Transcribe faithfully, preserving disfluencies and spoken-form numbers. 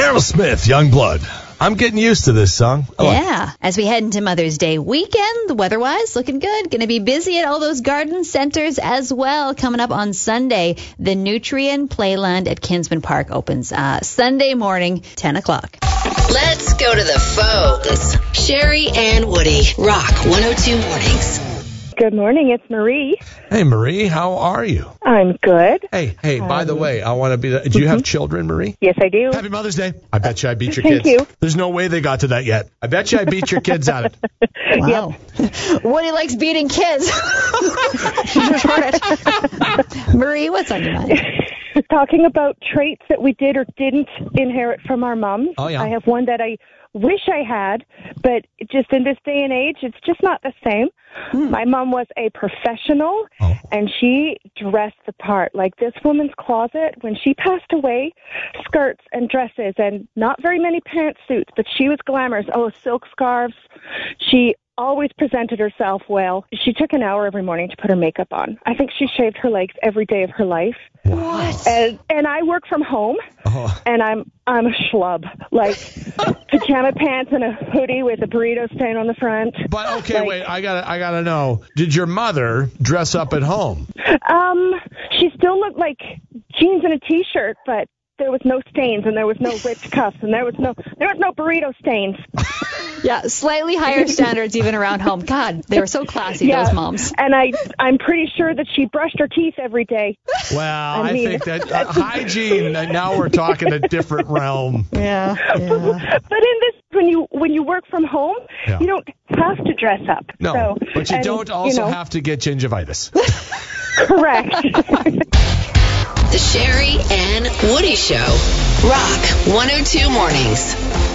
Aerosmith, Youngblood. I'm getting used to this song. I like it. Yeah. As we head into Mother's Day weekend, the weather-wise, looking good. Going to be busy at all those garden centers as well. Coming up on Sunday, the Nutrien Playland at Kinsman Park opens uh, Sunday morning, ten o'clock. Let's go to the phones. Sherry and Woody, Rock one oh two Mornings. Good morning, it's Marie. Hey, Marie, how are you? I'm good. Hey, hey, by Um, the way, I want to be the... Do you have children, Marie? Yes, I do. Happy Mother's Day. I bet you I beat your Thank kids. you. There's no way they got to that yet. I bet you I beat your kids at it. Wow. Woody likes beating kids. Just heard it. Marie, what's on your mind? Talking about traits that we did or didn't inherit from our moms. Oh, yeah. I have one that I wish I had, but just in this day and age, it's just not the same. Hmm. My mom was a professional, Oh. and she dressed the part. Like this woman's closet, when she passed away, skirts and dresses and not very many pantsuits, but she was glamorous. Oh, silk scarves. She always presented herself well. She took an hour every morning to put her makeup on. I think she shaved her legs every day of her life. What? And, and I work from home, Oh. and I'm I'm a schlub, like pajama pants and a hoodie with a burrito stain on the front. But, okay, Like, wait, I got to I gotta know. Did your mother dress up at home? Um, she still looked like jeans and a t-shirt, but there was no stains, and there was no ripped cuffs, and there was no there was no burrito stains. Yeah, slightly higher standards even around home. God, they were so classy, Yeah. those moms. And I I'm pretty sure that she brushed her teeth every day. Well, I, I mean- think that uh, hygiene, uh, now we're talking a different realm. Yeah, yeah. But in this, when you when you work from home, Yeah. you don't have to dress up. No, so, but you and, don't also you know, have to get gingivitis. correct. The Sherry and Woody Show. Rock one oh two Mornings.